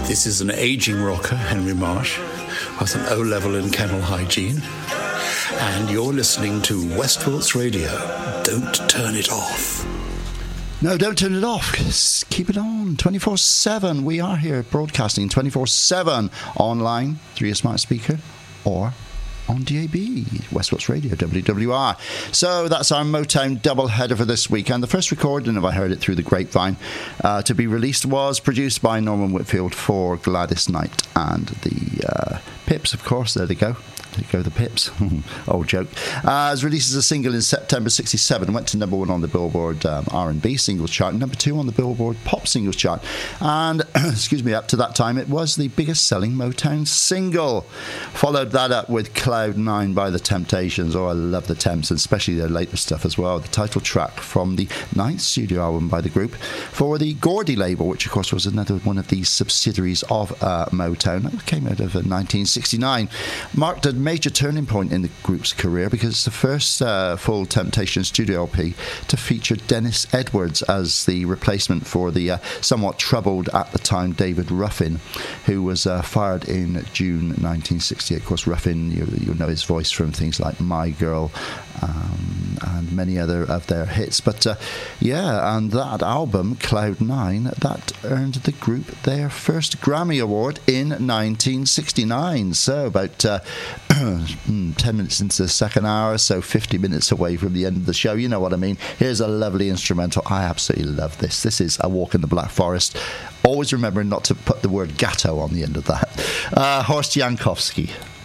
This is an aging rocker, Henry Marsh, with an O-level in kennel hygiene. And you're listening to West Radio. Don't turn it off. No, don't turn it off. Keep it on 24/7. We are here broadcasting 24/7 online through your smart speaker or on DAB, Westwatch Radio, WWR. So that's our Motown doubleheader for this week. And the first recording, if I heard it through the grapevine, to be released was produced by Norman Whitfield for Gladys Knight and the Pips, of course. There they go. There you go, the Pips. Old joke. It was released as a single in September 67. Went to number 1 on the Billboard R&B singles chart, number 2 on the Billboard Pop singles chart. And, excuse me, up to that time, it was the biggest selling Motown single. Followed that up with Cloud 9 by The Temptations. Oh, I love the Temps, and especially their later stuff as well. The title track from the 9th studio album by the group for the Gordy label, which, of course, was another one of these subsidiaries of Motown. It came out of 1969. Marked a major turning point in the group's career because it's the first full Temptation studio LP to feature Dennis Edwards as the replacement for the somewhat troubled at the time David Ruffin, who was fired in June 1968. Of course, Ruffin, you'll know his voice from things like My Girl and many other of their hits. But and that album, Cloud 9, that earned the group their first Grammy Award in 1969. So about 10 minutes into the second hour, so 50 minutes away from the end of the show. You know what I mean. Here's a lovely instrumental. I absolutely love this. This is A Walk in the Black Forest. Always remembering not to put the word gatto on the end of that. Horst Jankowski.